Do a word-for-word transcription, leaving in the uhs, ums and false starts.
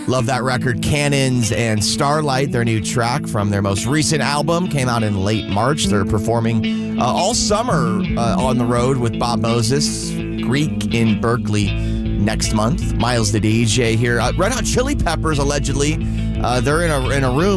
Love that record. Cannons and Starlight, their new track from their most recent album, came out in late March. They're performing uh, all summer uh, on the road with Bob Moses, Greek in Berkeley next month. Miles the D J here. Uh, Red Hot Chili Peppers, allegedly, uh, they're in a in a room